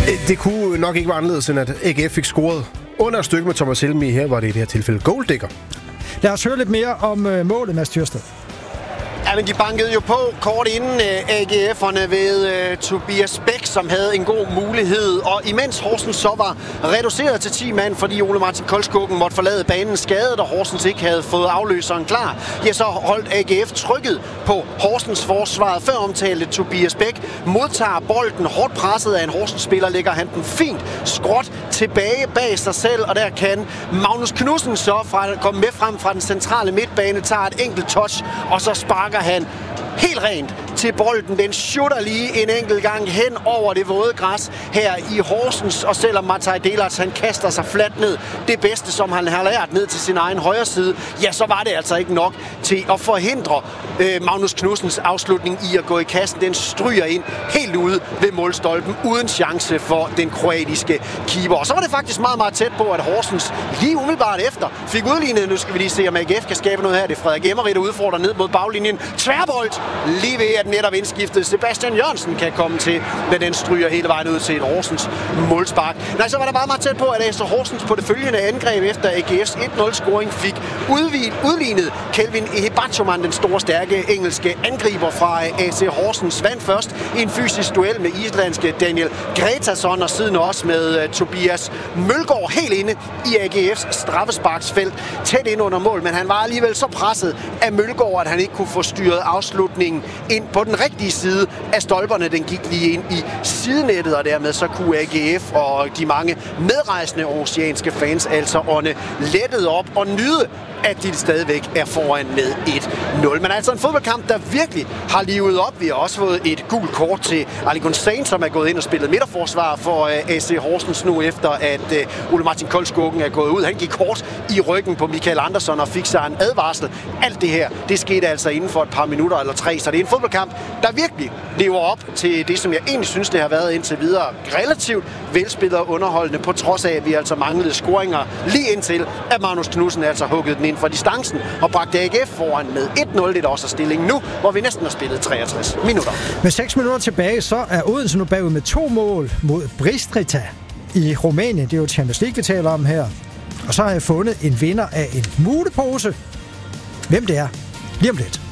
Det kunne nok ikke være anderledes, end at AGF fik scoret under et stykke med Thomas Helmig. Her var det i det her tilfælde goaldækker. Lad os høre lidt mere om målet, Mads Tyrsted. Ja, men de bankede jo på kort inden AGF'erne ved Tobias Bæk, som havde en god mulighed. Og imens Horsens så var reduceret til 10 mand, fordi Ole Martin Koldskogen måtte forlade banen skadet, og Horsens ikke havde fået afløseren klar, ja, så holdt AGF trykket på Horsens forsvaret. Før omtalte Tobias Bæk modtager bolden hårdt presset af en Horsens-spiller, lægger han den fint skråt tilbage bag sig selv, og der kan Magnus Knudsen så komme med frem fra den centrale midtbane, tager et enkelt touch, og så sparker han helt rent til bolden. Den shooter lige en enkelt gang hen over det våde græs her i Horsens, og selvom Matej Delars han kaster sig fladt ned, det bedste som han har lært ned til sin egen højre side, ja, så var det altså ikke nok til at forhindre Magnus Knudsens afslutning i at gå i kassen. Den stryger ind helt ude ved målstolpen uden chance for den kroatiske keeper. Og så var det faktisk meget, meget tæt på, at Horsens lige umiddelbart efter fik udlignet. Nu skal vi lige se, om AGF kan skabe noget her. Det er Frederik Emmerich, der udfordrer ned mod baglinjen. Tværbold lige ved, at netop indskiftet Sebastian Jørgensen kan komme til, men den stryger hele vejen ud til et Horsens målspark. Nej, så var der meget, meget tæt på, at AC Horsens på det følgende angreb efter AGF's 1-0-scoring fik udlignet Kelvin Ehibachoman, den store, stærke engelske angriber fra AC Horsens, vandt først i en fysisk duel med islandske Daniel Gretason, og siden også med Tobias Mølgaard helt inde i AGF's straffesparksfelt, tæt ind under mål, men han var alligevel så presset af Mølgaard, at han ikke kunne få styret afslutningen ind på den rigtige side af stolperne. Den gik lige ind i sidenettet, og dermed så kunne AGF og de mange medrejsende oceanske fans altså ånde lettet op og nyde, at de stadigvæk er foran med 1-0. Men altså en fodboldkamp, der virkelig har livet op. Vi har også fået et gult kort til Ali Gunsain, som er gået ind og spillet midterforsvar for AC Horsens nu, efter at Ole Martin Koldskogen er gået ud. Han gik kort i ryggen på Michael Andersson og fik sig en advarsel. Alt det her, det skete altså inden for et par minutter eller 3. Så det er en fodboldkamp, der virkelig lever op til det, som jeg egentlig synes, det har været indtil videre. Relativt velspillet og underholdende, på trods af, at vi altså manglede scoringer lige indtil, at Magnus Knudsen altså huggede den ind fra distancen og bragte AGF foran med 1-0. Det er også stillingen nu, hvor vi næsten har spillet 63 minutter. Med 6 minutter tilbage, så er Odense nu bagud med 2 mål mod Bistrița i Rumænien. Det er jo Champions League, vi taler om her. Og så har jeg fundet en vinder af en mulepose. Hvem det er? Lige om lidt.